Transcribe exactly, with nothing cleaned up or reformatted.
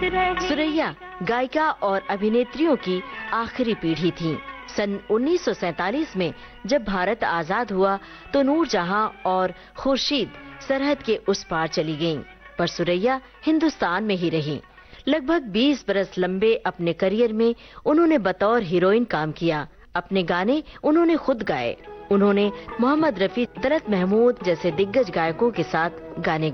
सुरैया गायिका और अभिनेत्रियों की आखिरी पीढ़ी थी। सन उन्नीस सौ सैतालीस में जब भारत आजाद हुआ तो नूरजहां और खुर्शीद सरहद के उस पार चली गईं, पर सुरैया हिंदुस्तान में ही रही। लगभग बीस बरस लंबे अपने करियर में उन्होंने बतौर हीरोइन काम किया। अपने गाने उन्होंने खुद गाए। उन्होंने मोहम्मद रफी, तलत महमूद जैसे दिग्गज गायकों के साथ गाने